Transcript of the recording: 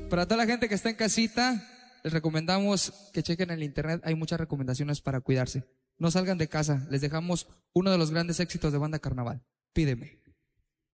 Para toda la gente que está en casita, les recomendamos que chequen en el internet. Hay muchas recomendaciones para cuidarse. No salgan de casa. Les dejamos uno de los grandes éxitos de Banda Carnaval. Pídeme.